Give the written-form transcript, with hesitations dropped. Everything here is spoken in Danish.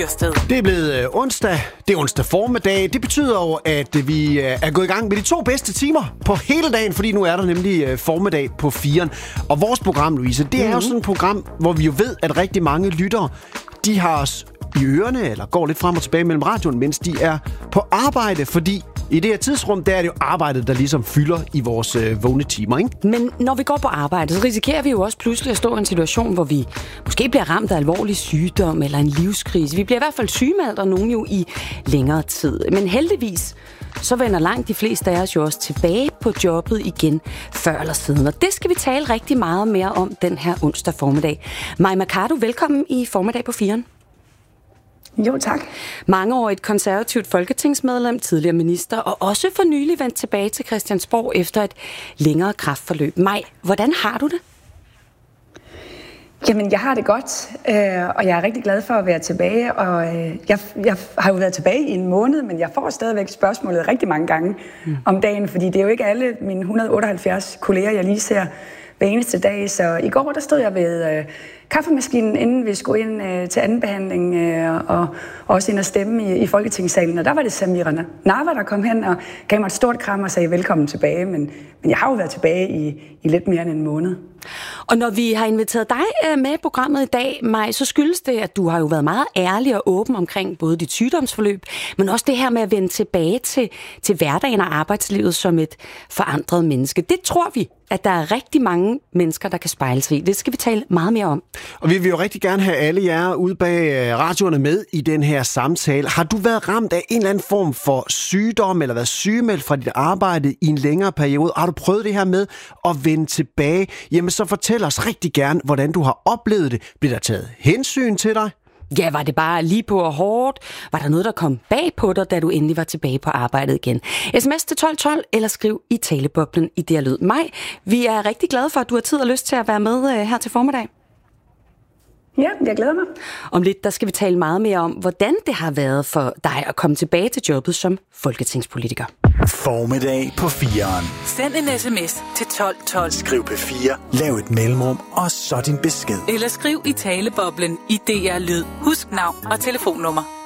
Det er blevet onsdag. Det er onsdag formiddag. Det betyder jo, at vi er gået i gang med de 2 bedste timer på hele dagen, fordi nu er der nemlig formiddag på 4'eren. Og vores program, Louise, det er jo sådan et program, hvor vi jo ved, at rigtig mange lyttere, de har os i ørerne, eller går lidt frem og tilbage mellem radioen, mens de er på arbejde, fordi i det her tidsrum, der er det jo arbejdet, der ligesom fylder i vores vågne timer, ikke? Men når vi går på arbejde, så risikerer vi jo også pludselig at stå i en situation, hvor vi måske bliver ramt af alvorlig sygdom eller en livskrise. Vi bliver i hvert fald sygemeldt, og nogen jo i længere tid. Men heldigvis, så vender langt de fleste af os jo også tilbage på jobbet igen før eller siden. Og det skal vi tale rigtig meget mere om den her onsdag formiddag. Mai Mercado, velkommen i Formiddag på 4'eren. Jo, tak. Mangeårigt konservativt folketingsmedlem, tidligere minister, og også for nylig vendt tilbage til Christiansborg efter et længere kræftforløb. Mai, hvordan har du det? Jamen, jeg har det godt, og jeg er rigtig glad for at være tilbage. Og jeg har jo været tilbage i en måned, men jeg får stadigvæk spørgsmålet rigtig mange gange om dagen, fordi det er jo ikke alle mine 178 kolleger, jeg lige ser hver eneste dag. Så i går, der stod jeg ved kaffemaskinen, inden vi skulle ind til anden behandling, og også ind og stemme i Folketingssalen. Og der var det Samira Nawa, der kom hen og gav mig et stort kram og sagde velkommen tilbage. Men jeg har jo været tilbage i lidt mere end en måned. Og når vi har inviteret dig med i programmet i dag, Mai, så skyldes det, at du har jo været meget ærlig og åben omkring både dit sygdomsforløb, men også det her med at vende tilbage til hverdagen og arbejdslivet som et forandret menneske. Det tror vi, at der er rigtig mange mennesker, der kan spejle sig i. Det skal vi tale meget mere om. Og vi vil jo rigtig gerne have alle jer ude bag radioerne med i den her samtale. Har du været ramt af en eller anden form for sygdom, eller været sygemeldt fra dit arbejde i en længere periode? Har du prøvet det her med at vende tilbage? Jamen så fortæl os rigtig gerne, hvordan du har oplevet det. Bliver der taget hensyn til dig? Ja, var det bare lige på og hårdt? Var der noget, der kom bag på dig, da du endelig var tilbage på arbejdet igen? SMS til 1212 eller skriv i taleboblen i det her lyd. Mai, vi er rigtig glade for, at du har tid og lyst til at være med her til formiddag. Ja, jeg glæder mig. Om lidt, der skal vi tale meget mere om, hvordan det har været for dig at komme tilbage til jobbet som folketingspolitiker. Formiddag på 4'eren. Send en sms til 1212. Skriv P4, lav et mellemrum, og så din besked. Eller skriv i taleboblen i DR Lyd. Husk navn og telefonnummer.